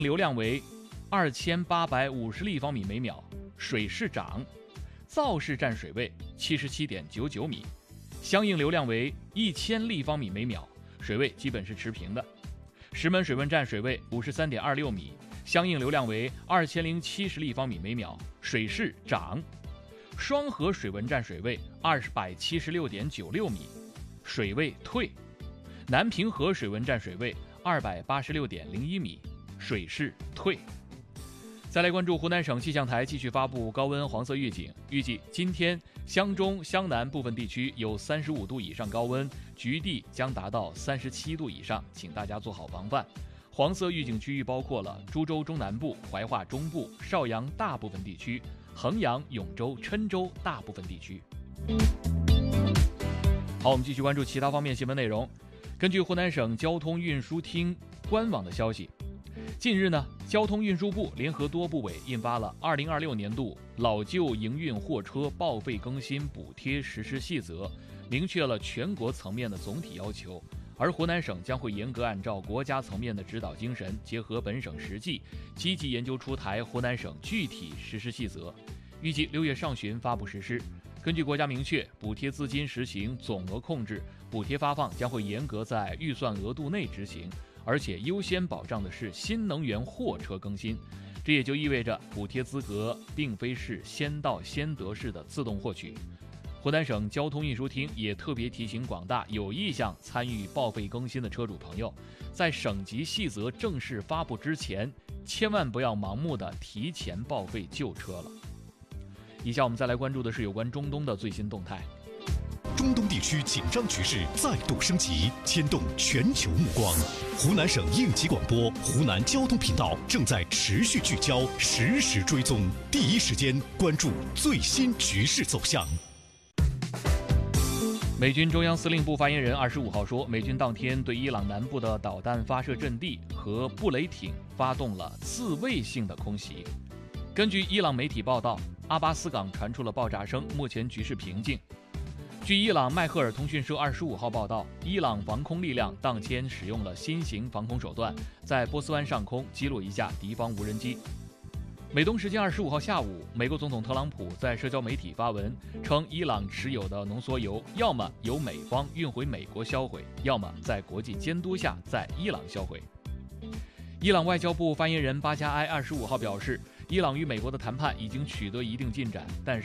流量为2850立方米每秒，水势涨；造势占水位77.99米，相应流量为1000立方米每秒，水位基本是持平的。石门水文站水位53.26米，相应流量为2070立方米每秒，水势涨。双河水文站水位276.96米，水位退。南平河水文站水位286.01米，水势退。再来关注湖南省气象台继续发布高温黄色预警，预计今天湘中、湘南部分地区有35度以上高温，局地将达到37度以上，请大家做好防范。黄色预警区域包括了株洲中南部、怀化中部、邵阳大部分地区、衡阳、永州、郴州大部分地区。好，我们继续关注其他方面新闻内容。根据湖南省交通运输厅官网的消息，近日呢，交通运输部联合多部委印发了2026年度老旧营运货车报废更新补贴实施细则，明确了全国层面的总体要求。而湖南省将会严格按照国家层面的指导精神，结合本省实际，积极研究出台湖南省具体实施细则，预计6月上旬发布实施。根据国家明确，补贴资金实行总额控制，补贴发放将会严格在预算额度内执行，而且优先保障的是新能源货车更新。这也就意味着补贴资格并非是先到先得式的自动获取。湖南省交通运输厅也特别提醒广大有意向参与报废更新的车主朋友，在省级细则正式发布之前，千万不要盲目的提前报废旧车了。以下我们再来关注的是有关中东的最新动态。 中东地区紧张局势再度升级，牵动全球目光。湖南省应急广播、湖南交通频道正在持续聚焦、实时追踪，第一时间关注最新局势走向。 美军中央司令部发言人25号说，美军当天对伊朗南部的导弹发射阵地和布雷艇发动了自卫性的空袭。根据伊朗媒体报道，阿巴斯港传出了爆炸声，目前局势平静。据伊朗迈赫尔通讯社25号报道，伊朗防空力量当天使用了新型防空手段，在波斯湾上空击落一架敌方无人机。美东时间25号下午，美国总统特朗普在社交媒体发文称，伊朗持有的浓缩铀要么由美方运回美国销毁，要么在国际监督下在伊朗销毁。伊朗外交部发言人巴加埃25号表示，伊朗与美国的谈判已经取得一定进展，但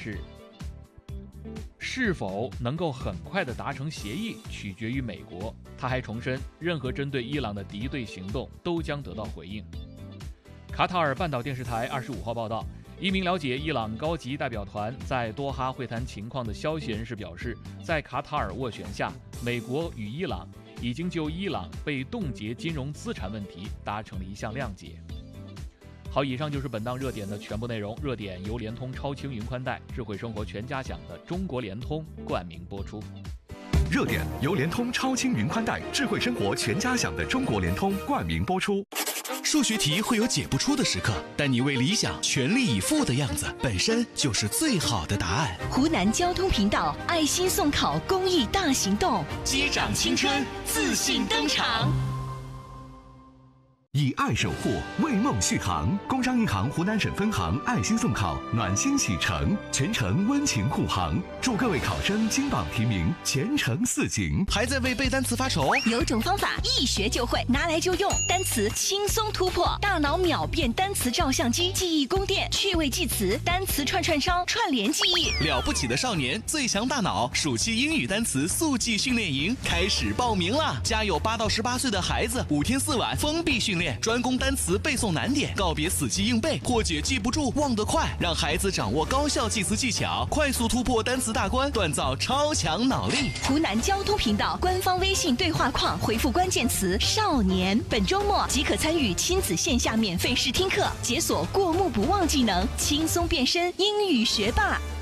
是否能够很快地达成协议取决于美国。他还重申，任何针对伊朗的敌对行动都将得到回应。卡塔尔半岛电视台25号报道，一名了解伊朗高级代表团在多哈会谈情况的消息人士表示，在卡塔尔斡旋下，美国与伊朗已经就伊朗被冻结金融资产问题达成了一项谅解。好，以上就是本档热点的全部内容。热点由联通超轻云宽带智慧生活全家享的中国联通冠名播出。 热点由联通超轻云宽带智慧生活全家享的中国联通冠名播出。 数学题会有解不出的时刻，但你为理想全力以赴的样子，本身就是最好的答案。 湖南交通频道爱心送考公益大行动， 接掌青春，自信登场。 以爱守护，为梦续航。工商银行湖南省分行爱心送考，暖心启程，全程温情护航，祝各位考生金榜题名，前程似锦。 还在为背单词发愁？ 有种方法一学就会，拿来就用，单词轻松突破，大脑秒变单词照相机，记忆宫殿，趣味记词，单词串烧，串联记忆。 了不起的少年，最强大脑，暑期英语单词速记训练营开始报名啦！家有8到18岁的孩子，5天4晚封闭训练。专攻单词背诵难点，告别死记硬背，破解记不住忘得快，让孩子掌握高效记词技巧，快速突破单词大关，锻造超强脑力。 湖南交通频道官方微信对话框回复关键词少年，本周末即可参与亲子线下免费试听课，解锁过目不忘技能，轻松变身英语学霸。